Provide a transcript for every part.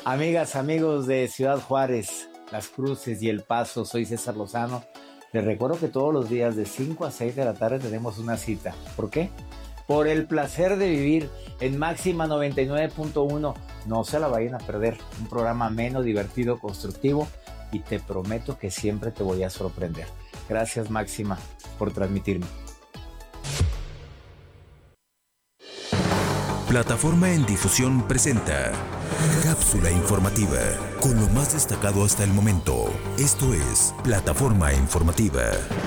Amigas, amigos de Ciudad Juárez, Las Cruces y El Paso, soy César Lozano. Les recuerdo que todos los días de 5 a 6 de la tarde tenemos una cita. ¿Por qué? Por el placer de vivir en Máxima 99.1. No se la vayan a perder. Un programa ameno, divertido, constructivo y te prometo que siempre te voy a sorprender. Gracias, Máxima, por transmitirme. Plataforma en Difusión presenta Cápsula Informativa, con lo más destacado hasta el momento. Esto es Plataforma Informativa.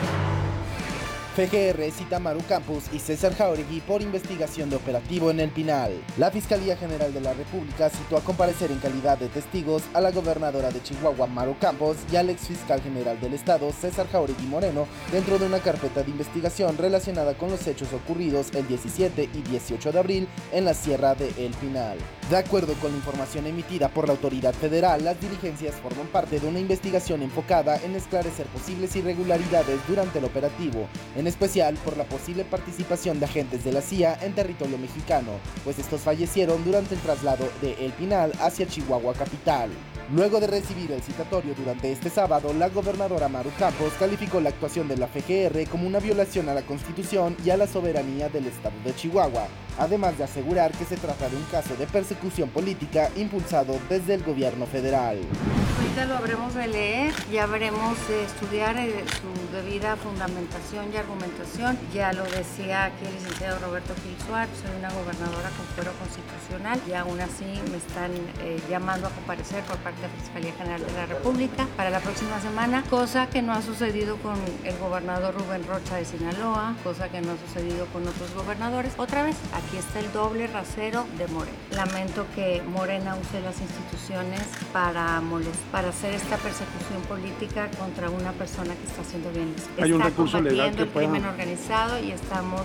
FGR cita a Maru Campos y César Jauregui por investigación de operativo en El Pinal. La Fiscalía General de la República citó a comparecer en calidad de testigos a la gobernadora de Chihuahua, Maru Campos, y al exfiscal general del estado, César Jauregui Moreno, dentro de una carpeta de investigación relacionada con los hechos ocurridos el 17 y 18 de abril en la Sierra de El Pinal. De acuerdo con la información emitida por la autoridad federal, las diligencias forman parte de una investigación enfocada en esclarecer posibles irregularidades durante el operativo, en especial por la posible participación de agentes de la CIA en territorio mexicano, pues estos fallecieron durante el traslado de El Pinal hacia Chihuahua capital. Luego de recibir el citatorio durante este sábado, la gobernadora Maru Campos calificó la actuación de la FGR como una violación a la Constitución y a la soberanía del estado de Chihuahua, además de asegurar que se trata de un caso de persecución política impulsado desde el gobierno federal. Ahorita lo habremos de leer, ya veremos de estudiar su debida fundamentación y argumentación. Ya lo decía aquí el licenciado Roberto Gil Suárez, soy una gobernadora con fuero constitucional y aún así me están llamando a comparecer por parte de la Fiscalía General de la República para la próxima semana, cosa que no ha sucedido con el gobernador Rubén Rocha de Sinaloa, cosa que no ha sucedido con otros gobernadores. Otra vez, aquí está el doble rasero de Morena. Lamento que Morena use las instituciones para hacer esta persecución política contra una persona que está haciendo bien. Hay un recurso legal que el crimen organizado y estamos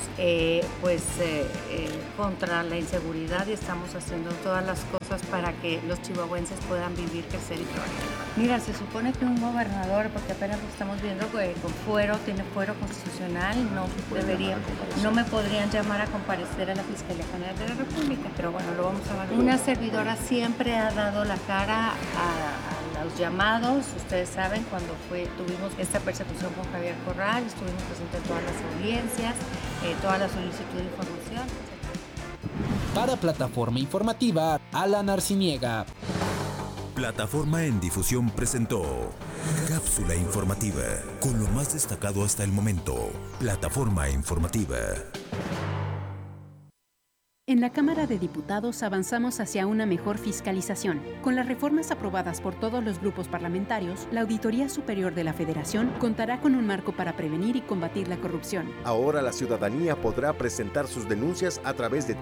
contra la inseguridad y estamos haciendo todas las cosas para que los chihuahuenses puedan vivir, crecer y trabajar. Mira, se supone que un gobernador, porque apenas lo estamos viendo con fuero, tiene fuero constitucional, no me podrían llamar a comparecer a la Fiscalía General de la República, pero bueno, lo vamos a ver. Una servidora siempre ha dado la cara a los llamados. Ustedes saben, cuando tuvimos esta persecución con Javier Corral, estuvimos presentes en todas las audiencias, toda la solicitud de información, etc. Para Plataforma Informativa, Alan Arciniega. Plataforma en Difusión presentó Cápsula Informativa, con lo más destacado hasta el momento. Plataforma Informativa. En la Cámara de Diputados avanzamos hacia una mejor fiscalización. Con las reformas aprobadas por todos los grupos parlamentarios, la Auditoría Superior de la Federación contará con un marco para prevenir y combatir la corrupción. Ahora la ciudadanía podrá presentar sus denuncias a través de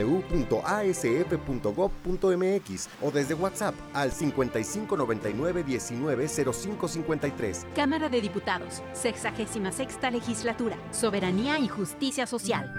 www.asf.gov.mx o desde WhatsApp al 5599-190553. Cámara de Diputados, 66ª Legislatura, Soberanía y Justicia Social.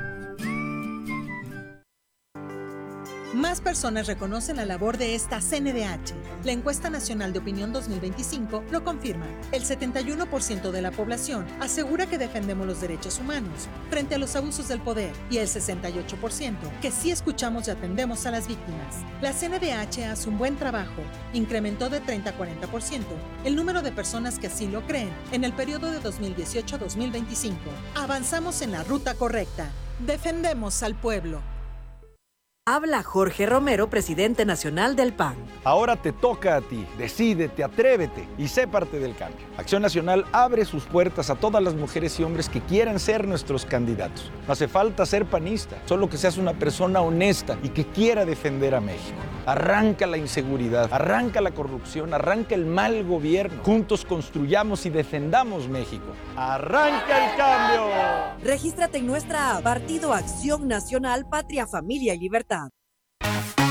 Más personas reconocen la labor de esta CNDH. La encuesta nacional de opinión 2025 lo confirma. El 71% de la población asegura que defendemos los derechos humanos frente a los abusos del poder y el 68% que sí escuchamos y atendemos a las víctimas. La CNDH hace un buen trabajo. Incrementó de 30 a 40% el número de personas que así lo creen en el periodo de 2018 a 2025. Avanzamos en la ruta correcta. Defendemos al pueblo. Habla Jorge Romero, presidente nacional del PAN. Ahora te toca a ti. Decídete, atrévete y sé parte del cambio. Acción Nacional abre sus puertas a todas las mujeres y hombres que quieran ser nuestros candidatos. No hace falta ser panista, solo que seas una persona honesta y que quiera defender a México. Arranca la inseguridad, arranca la corrupción, arranca el mal gobierno. Juntos construyamos y defendamos México. ¡Arranca el cambio! Regístrate en nuestra app, Partido Acción Nacional, Patria, Familia y Libertad.